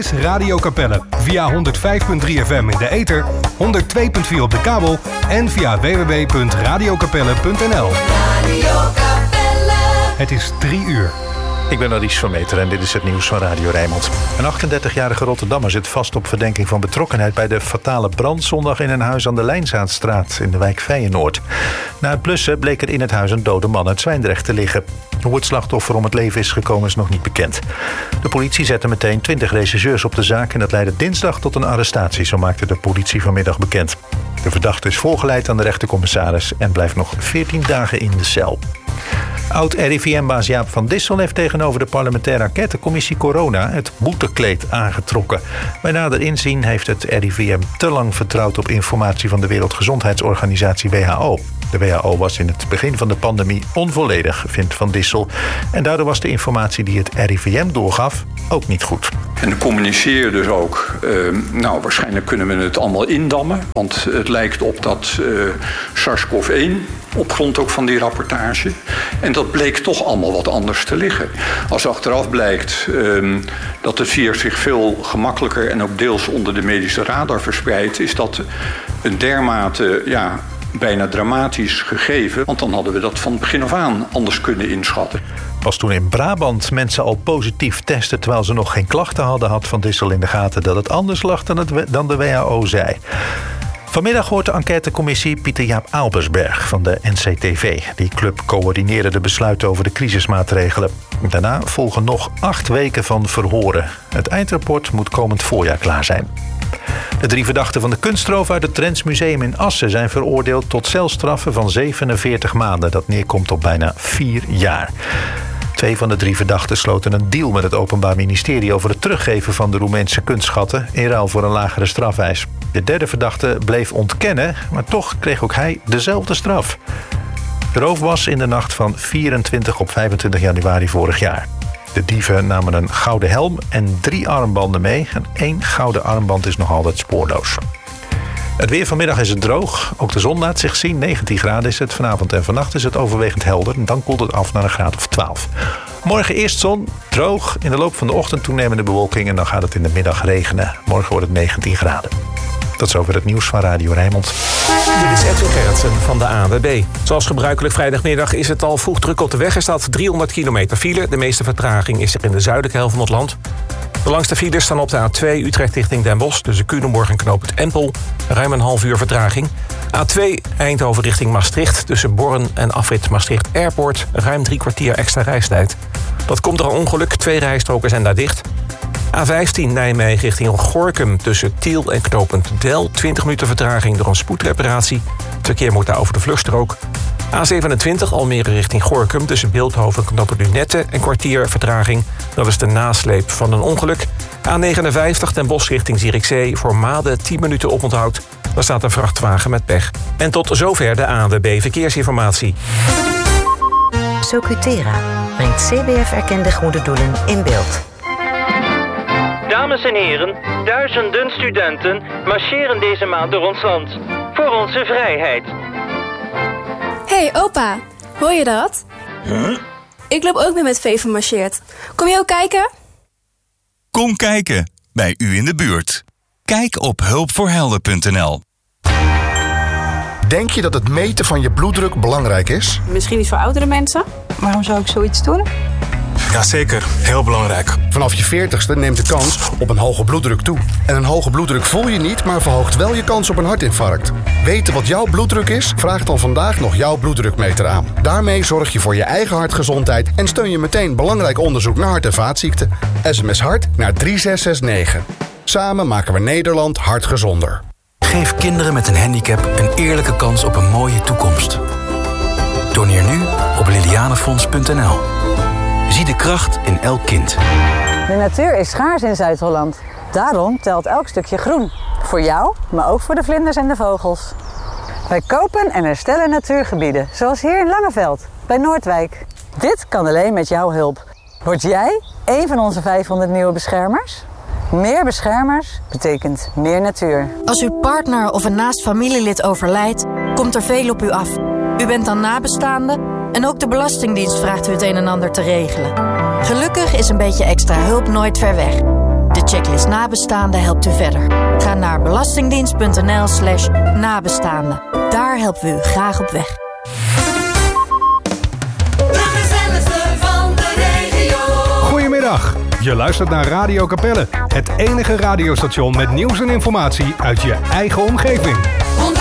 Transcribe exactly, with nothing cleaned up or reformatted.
is Radio Capelle. Via honderd vijf komma drie F M in de ether, honderd twee komma vier op de kabel en via w w w punt radio capelle punt n l. Radio Capelle. Het is drie uur. Ik ben Alice van Meter en dit is het nieuws van Radio Rijnmond. Een achtendertigjarige Rotterdammer zit vast op verdenking van betrokkenheid bij de fatale brand zondag in een huis aan de Lijnzaadstraat in de wijk Vijenoord. Na het blussen bleek er in het huis een dode man uit Zwijndrecht te liggen. Hoe het slachtoffer om het leven is gekomen is nog niet bekend. De politie zette meteen twintig rechercheurs op de zaak en dat leidde dinsdag tot een arrestatie, zo maakte de politie vanmiddag bekend. De verdachte is voorgeleid aan de rechtercommissaris en blijft nog veertien dagen in de cel. Oud-R I V M-baas Jaap van Dissel heeft tegenover de parlementaire enquêtecommissie Corona het boetekleed aangetrokken. Bij nader inzien heeft het R I V M te lang vertrouwd op informatie van de Wereldgezondheidsorganisatie W H O. De W H O was in het begin van de pandemie onvolledig, vindt Van Dissel. En daardoor was de informatie die het R I V M doorgaf ook niet goed. En dan communiceer je dus ook, uh, nou waarschijnlijk kunnen we het allemaal indammen. Want het lijkt op dat uh, SARS-C o V één op grond ook van die rapportage. En dat bleek toch allemaal wat anders te liggen. Als achteraf blijkt uh, dat het virus zich veel gemakkelijker en ook deels onder de medische radar verspreidt, is dat een dermate ja, bijna dramatisch gegeven. Want dan hadden we dat van het begin af aan anders kunnen inschatten. Pas toen in Brabant mensen al positief testen terwijl ze nog geen klachten hadden, had Van Dissel in de gaten dat het anders lag dan, het, dan de W H O zei. Vanmiddag hoort de enquêtecommissie Pieter Jaap Albersberg van de N C T V. Die club coördineerde de besluiten over de crisismaatregelen. Daarna volgen nog acht weken van verhoren. Het eindrapport moet komend voorjaar klaar zijn. De drie verdachten van de kunstroof uit het Drents Museum in Assen zijn veroordeeld tot celstraffen van zevenenveertig maanden. Dat neerkomt op bijna vier jaar. Twee van de drie verdachten sloten een deal met het Openbaar Ministerie over het teruggeven van de Roemeense kunstschatten in ruil voor een lagere strafeis. De derde verdachte bleef ontkennen, maar toch kreeg ook hij dezelfde straf. De roof was in de nacht van vierentwintig op vijfentwintig januari vorig jaar. De dieven namen een gouden helm en drie armbanden mee. En één gouden armband is nog altijd spoorloos. Het weer vanmiddag is het droog. Ook de zon laat zich zien. negentien graden is het. Vanavond en vannacht is het overwegend helder. En dan koelt het af naar een graad of twaalf. Morgen eerst zon, droog. In de loop van de ochtend toenemende bewolking. En dan gaat het in de middag regenen. Morgen wordt het negentien graden. Tot zover het nieuws van Radio Rijnmond. Dit is Edwin Gerritsen van de A N W B. Zoals gebruikelijk vrijdagmiddag is het al vroeg druk op de weg. Er staat driehonderd kilometer file. De meeste vertraging is er in de zuidelijke helft van het land. De langste files staan op de A twee Utrecht richting Den Bosch, tussen Culemborg en Knoopend Empel. Ruim een half uur vertraging. A twee Eindhoven richting Maastricht, tussen Borren en afrit Maastricht Airport. Ruim drie kwartier extra reistijd. Dat komt door een ongeluk, twee rijstroken zijn daar dicht. A vijftien Nijmegen richting Gorinchem, tussen Tiel en Knoopend Del. twintig minuten vertraging door een spoedreparatie. Het verkeer moet daar over de vluchtstrook. A zevenentwintig Almere richting Gorinchem, tussen Beeldhoven en Knoopend Lunette. Een kwartier vertraging. Dat is de nasleep van een ongeluk. A negenenvijftig Den Bosch richting Zierikzee. Voor Maden tien minuten oponthoud. Daar staat een vrachtwagen met pech. En tot zover de A N W B Verkeersinformatie. Socutera brengt C B F-erkende goede doelen in beeld. Dames en heren, duizenden studenten marcheren deze maand door ons land. Voor onze vrijheid. Hey opa, hoor je dat? Huh? Ik loop ook mee met Veven marcheert. Kom je ook kijken? Kom kijken, bij u in de buurt. Kijk op hulpvoorhelden punt n l. Denk je dat het meten van je bloeddruk belangrijk is? Misschien niet voor oudere mensen. Waarom zou ik zoiets doen? Jazeker, heel belangrijk. Vanaf je veertigste neemt de kans op een hoge bloeddruk toe. En een hoge bloeddruk voel je niet, maar verhoogt wel je kans op een hartinfarct. Weten wat jouw bloeddruk is? Vraag dan vandaag nog jouw bloeddrukmeter aan. Daarmee zorg je voor je eigen hartgezondheid en steun je meteen belangrijk onderzoek naar hart- en vaatziekten. S M S hart naar drie zes zes negen. Samen maken we Nederland hartgezonder. Geef kinderen met een handicap een eerlijke kans op een mooie toekomst. Doneer nu op lilianefonds punt n l. Zie de kracht in elk kind. De natuur is schaars in Zuid-Holland. Daarom telt elk stukje groen. Voor jou, maar ook voor de vlinders en de vogels. Wij kopen en herstellen natuurgebieden, zoals hier in Langeveld, bij Noordwijk. Dit kan alleen met jouw hulp. Word jij een van onze vijfhonderd nieuwe beschermers? Meer beschermers betekent meer natuur. Als uw partner of een naast familielid overlijdt, komt er veel op u af. U bent dan nabestaande en ook de Belastingdienst vraagt u het een en ander te regelen. Gelukkig is een beetje extra hulp nooit ver weg. De checklist Nabestaanden helpt u verder. Ga naar belastingdienst.nl slash nabestaanden. Daar helpen we u graag op weg. Goedemiddag, je luistert naar Radio Capelle. Het enige radiostation met nieuws en informatie uit je eigen omgeving. honderd